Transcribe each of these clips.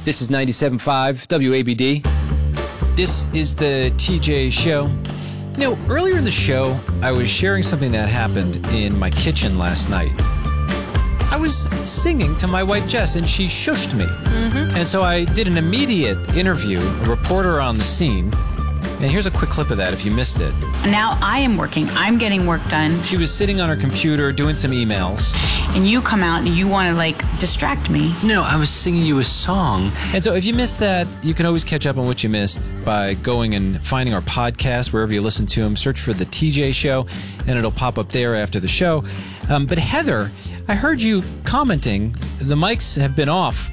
This is 97.5 WABD. This is the TJ Show. You know, earlier in the show, I was sharing something that happened in my kitchen last night. I was singing to my wife, Jess, and she shushed me. And so I did an immediate interview, a reporter on the scene. And here's a quick clip of that if you missed it. Now I am working. I'm getting work done. She was sitting on her computer doing some emails. And you come out and you want to, distract me. No, I was singing you a song. And so if you missed that, you can always catch up on what you missed by going and finding our podcast wherever you listen to them. Search for The TJ Show, and it'll pop up there after the show. But Heather, I heard you commenting. The mics have been off.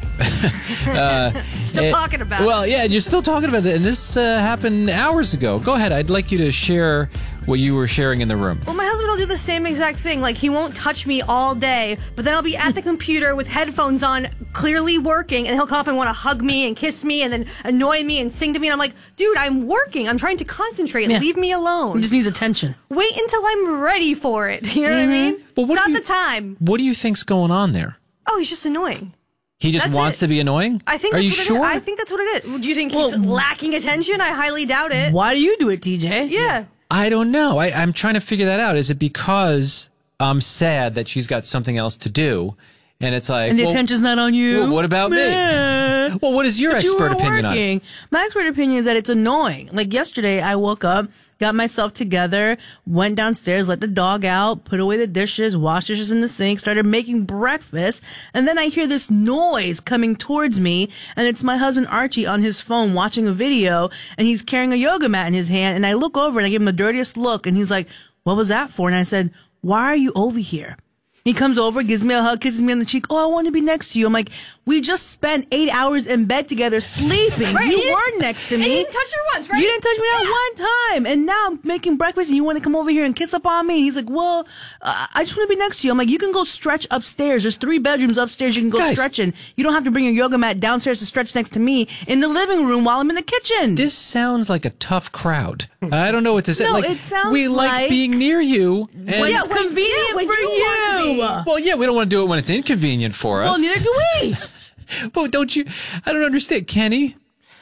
Still talking about it. Well, yeah, and you're still talking about it. And this happened hours ago. Go ahead. I'd like you to share what you were sharing in the room. Well, my husband will do the same exact thing. Like, he won't touch me all day, but then I'll be at the computer with headphones on, clearly working, and he'll come up and want to hug me and kiss me and then annoy me and sing to me. And I'm like, dude, I'm working. I'm trying to concentrate. Yeah. Leave me alone. He just needs attention. Wait until I'm ready for it. You know what I mean? Well, It's not the time. What do you think's going on there? Oh, he's just annoying. He just That's wants it. to be annoying? I think Are that's you what sure? It is. I think that's what it is. Do you think he's lacking attention? I highly doubt it. Why do you do it, TJ? Yeah. I don't know. I'm trying to figure that out. Is it because I'm sad that she's got something else to do? And it's like, And the attention's not on you. Well, what about me? Well, what is your But you expert were opinion on working. it? My expert opinion is that it's annoying. Like yesterday, I woke up, got myself together, went downstairs, let the dog out, put away the dishes, washed dishes in the sink, started making breakfast, and then I hear this noise coming towards me, and it's my husband Archie on his phone watching a video, and he's carrying a yoga mat in his hand, and I look over and I give him the dirtiest look, and he's like, "What was that for?" And I said, "Why are you over here?" He comes over, gives me a hug, kisses me on the cheek. "Oh, I want to be next to you." I'm like, "We just spent 8 hours in bed together sleeping. Right, You weren't next to me. And you didn't touch her once, right? You didn't touch me that one time. And now I'm making breakfast and you want to come over here and kiss up on me." And he's like, "Well, I just want to be next to you." I'm like, "You can go stretch upstairs. There's 3 bedrooms upstairs. You can go Guys. stretching. You don't have to bring your yoga mat downstairs to stretch next to me in the living room while I'm in the kitchen." This sounds like a tough crowd. I don't know what to say. No, like, it sounds we like being near you. And when it's convenient when for you want to you. well, yeah, we don't want to do it when it's inconvenient for us. Well, neither do we. But don't you? I don't understand, Kenny.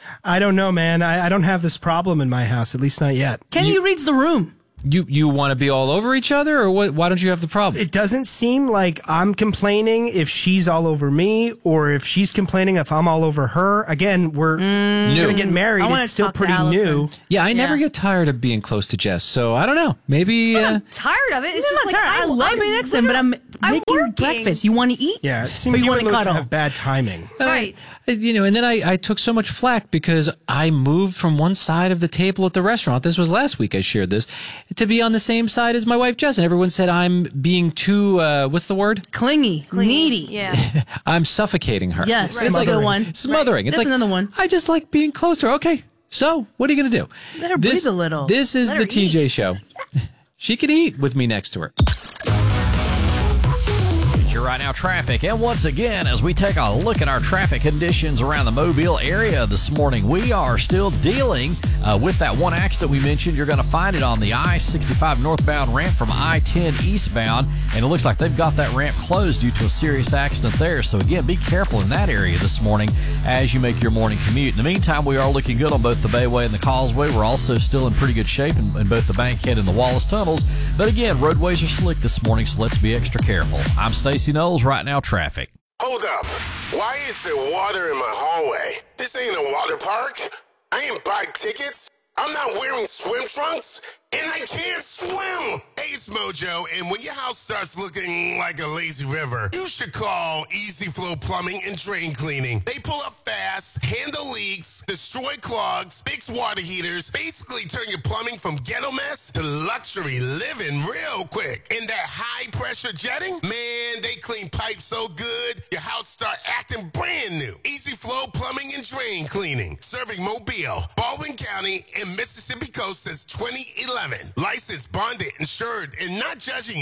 I don't know, man. I don't have this problem in my house, at least not yet. Kenny reads the room. You want to be all over each other, or what? Why don't you have the problem? It doesn't seem like I'm complaining if she's all over me, or if she's complaining if I'm all over her. Again, we're going to get married. I wanna It's still talk to pretty Allison. new. Yeah, I never get tired of being close to Jess, so I don't know. Maybe I'm tired of it. It's I'm just not like, tired. I love being next to him, but I'm making working. breakfast. You want to eat? Yeah, it Or seems you you want and to Melissa cuddle? have bad timing. Right. and then I took so much flack because I moved from one side of the table at the restaurant. This was last week I shared this, to be on the same side as my wife Jess, and everyone said I'm being too, what's the word? Clingy, needy. Yeah. I'm suffocating her. Yes, Right. that's a good Smothering. one. Smothering. It's That's like another one. I just like being closer. Okay, so what are you going to do? Let her breathe a little. This is Let the her TJ eat. Show. She can eat with me next to her. Your Right Now traffic. And once again, as we take a look at our traffic conditions around the Mobile area this morning, we are still dealing with that one accident we mentioned. You're going to find it on the I-65 northbound ramp from I-10 eastbound, and it looks like they've got that ramp closed due to a serious accident there. So again, be careful in that area this morning as you make your morning commute. In the meantime, we are looking good on both the Bayway and the Causeway. We're also still in pretty good shape in both the Bankhead and the Wallace tunnels. But again, roadways are slick this morning, so let's be extra careful. I'm Stacey Knowles, Right Now Traffic. Hold up. Why is there water in my hallway? This ain't a water park. I ain't buying tickets. I'm not wearing swim trunks. And I can't swim. Hey, it's Mojo, and when your house starts looking like a lazy river, you should call Easy Flow Plumbing and Drain Cleaning. They pull up fast, handle leaks, destroy clogs, fix water heaters, basically turn your plumbing from ghetto mess to luxury living real quick. And that high-pressure jetting, man, they clean pipes so good, your house start acting brand new. Easy Flow Plumbing and Drain Cleaning, serving Mobile, Baldwin County, and Mississippi Coast since 2011. Licensed, bonded, insured, and not judging